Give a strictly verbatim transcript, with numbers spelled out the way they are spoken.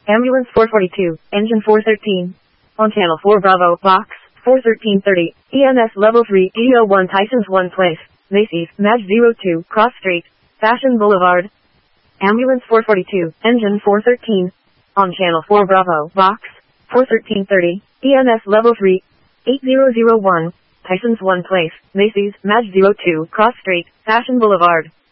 Ambulance four forty-two, engine four thirteen. On channel four Bravo, box, four thirteen thirty, E M S level three, E O one Tysons one place, Macy's, Match zero two, Cross Street, Fashion Boulevard. Ambulance four forty-two, engine four thirteen. On channel four Bravo, box, four thirteen thirty, E M S level three, eight zero zero one, Tysons one place, Macy's, Match zero two, Cross Street, Fashion Boulevard.